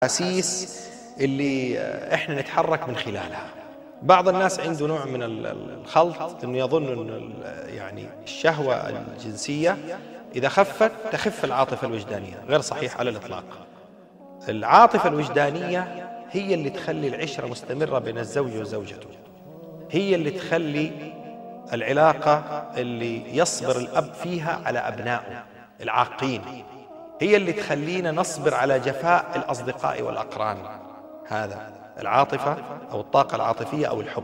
الأحاسيس اللي احنا نتحرك من خلالها. بعض الناس عنده نوع من الخلط، انه يظن انه يعني الشهوة الجنسية اذا خفت تخف العاطفة الوجدانية. غير صحيح على الاطلاق. العاطفة الوجدانية هي اللي تخلي العشرة مستمرة بين الزوج وزوجته، هي اللي تخلي العلاقة اللي يصبر الأب فيها على أبنائه العاقين، هي اللي تخلينا نصبر على جفاء الأصدقاء والأقران. هذا العاطفة أو الطاقة العاطفية أو الحب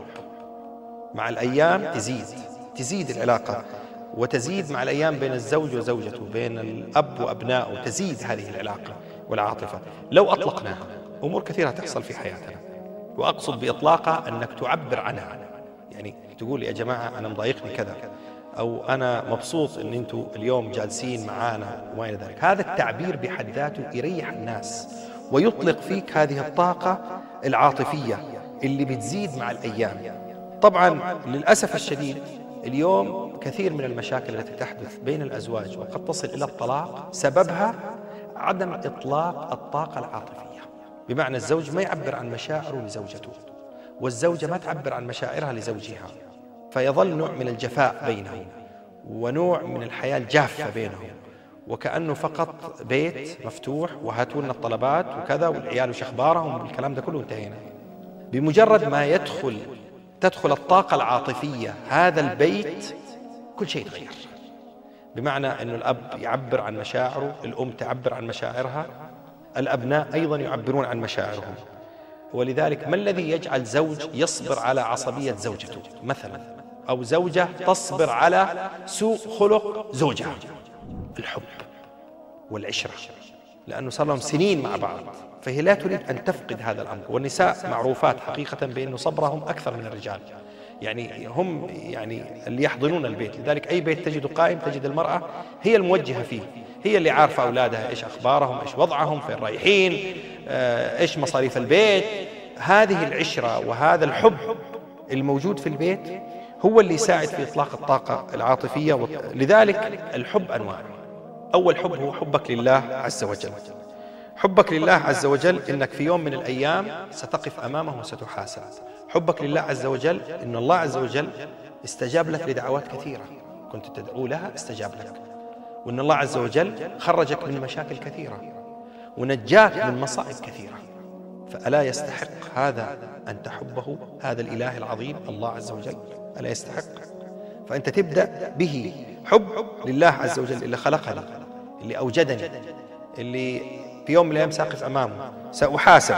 مع الأيام تزيد العلاقة، وتزيد مع الأيام بين الزوج وزوجته، بين الأب وأبنائه، تزيد هذه العلاقة والعاطفة. لو أطلقناها أمور كثيرة تحصل في حياتنا، وأقصد بإطلاقها أنك تعبر عنها. يعني تقول يا جماعة أنا مضايقني كذا، أو أنا مبسوط أن أنتم اليوم جالسين معانا وما إلى ذلك. هذا التعبير بحد ذاته يريح الناس ويطلق فيك هذه الطاقة العاطفية اللي بتزيد مع الأيام. طبعا للأسف الشديد اليوم كثير من المشاكل التي تحدث بين الأزواج وقد تصل إلى الطلاق سببها عدم إطلاق الطاقة العاطفية، بمعنى الزوج ما يعبر عن مشاعره لزوجته، والزوجة ما تعبر عن مشاعرها لزوجها، فيظل نوع من الجفاء بينهم ونوع من الحياة الجافة بينهم، وكأنه فقط بيت مفتوح وهاتوا لنا الطلبات وكذا والعيال وش أخبارهم والكلام ده كله انتهينا. بمجرد ما تدخل الطاقة العاطفية هذا البيت كل شيء يتغير، بمعنى أنه الأب يعبر عن مشاعره، الأم تعبر عن مشاعرها، الأبناء أيضا يعبرون عن مشاعرهم. ولذلك ما الذي يجعل زوج يصبر على عصبية زوجته مثلا، أو زوجة تصبر على سوء خلق زوجها؟ الحب والعشرة، لأنه صار لهم سنين مع بعض، فهي لا تريد أن تفقد هذا الأمر. والنساء معروفات حقيقة بأن صبرهم أكثر من الرجال، يعني هم اللي يحضنون البيت. لذلك أي بيت تجد قائم تجد المرأة هي الموجهة فيه، هي اللي عارفة أولادها إيش أخبارهم، إيش وضعهم، فين رايحين، إيش مصاريف البيت. هذه العشرة وهذا الحب الموجود في البيت هو اللي يساعد في إطلاق الطاقة العاطفية. لذلك الحب أنواع. أول حب هو حبك لله عز وجل. حبك لله عز وجل إنك في يوم من الأيام ستقف أمامه وستحاسب. حبك لله عز وجل إن الله عز وجل استجاب لك لدعوات كثيرة كنت تدعو لها، استجاب لك، وإن الله عز وجل خرجك من مشاكل كثيرة ونجاك من مصائب كثيرة. فألا يستحق هذا أن تحبه، هذا الإله العظيم الله عز وجل؟ ألا يستحق؟ فأنت تبدأ به حب لله عز وجل اللي خلقني، اللي أوجدني، اللي في يوم من الأيام سأقف أمامه سأحاسب.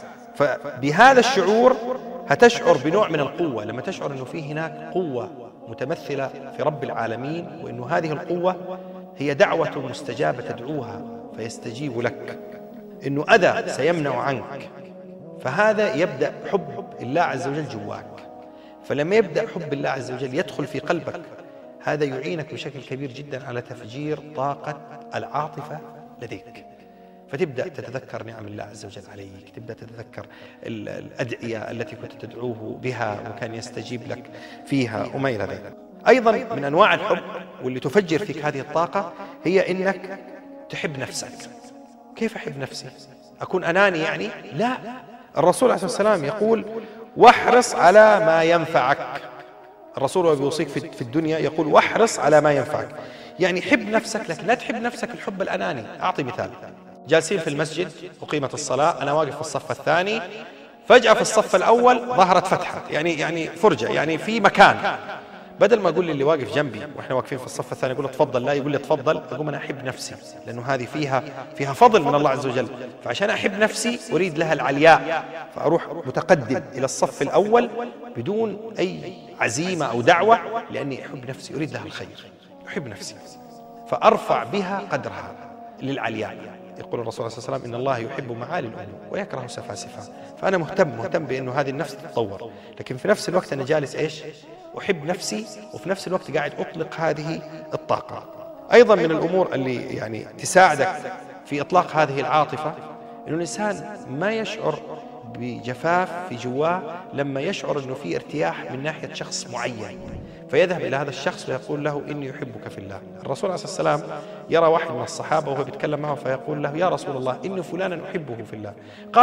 فبهذا الشعور هتشعر بنوع من القوة، لما تشعر أنه في هناك قوة متمثلة في رب العالمين، وأنه هذه القوة هي دعوة مستجابة تدعوها فيستجيب لك، أنه أذى سيمنع عنك. فهذا يبدأ حب الله عز وجل جواك. فلما يبدأ حب الله عز وجل يدخل في قلبك، هذا يعينك بشكل كبير جدا على تفجير طاقة العاطفة لديك، فتبدأ تتذكر نعم الله عز وجل عليك، تبدأ تتذكر الأدعية التي كنت تدعوه بها وكان يستجيب لك فيها وما إلى ذلك. أيضا من أنواع الحب واللي تفجر فيك هذه الطاقة هي إنك تحب نفسك. كيف أحب نفسي؟ أكون أناني يعني؟ لا، الرسول عليه الصلاة والسلام يقول واحرص على ما ينفعك. الرسول وهو بيوصيك في الدنيا يقول واحرص على ما ينفعك، يعني حب نفسك، لكن لا تحب نفسك الحب الأناني. أعطي مثال: جالسين في المسجد وقيمة الصلاة، أنا واقف في الصف الثاني، فجأة في الصف الأول ظهرت فتحة، يعني فرجة، يعني في مكان. بدل ما أقول اللي واقف جنبي وإحنا واقفين في الصف الثاني أقول له تفضل، لا، يقول لي تفضل، أقول أنا أحب نفسي، لأنه هذه فيها فضل من الله عز وجل، فعشان أحب نفسي أريد لها العلياء، فأروح متقدم إلى الصف الأول بدون أي عزيمة أو دعوة، لأني أحب نفسي، أريد لها الخير، أحب نفسي، فأرفع بها قدرها للعلياء. يقول الرسول صلى الله عليه وسلم إن الله يحب معالي الأمور ويكره سفاسفها. فأنا مهتم بأنه هذه النفس تتطور، لكن في نفس الوقت أنا جالس أحب نفسي، وفي نفس الوقت قاعد أطلق هذه الطاقة. أيضا من الأمور اللي تساعدك في إطلاق هذه العاطفة إنه الإنسان ما يشعر بجفاف في جواه لما يشعر أنه في ارتياح من ناحية شخص معين، فيذهب إلى هذا الشخص ويقول له إني أحبك في الله. الرسول عليه الصلاة والسلام يرى واحد من الصحابة وهو بيتكلم معه فيقول له: يا رسول الله، إني فلانا أحبه في الله.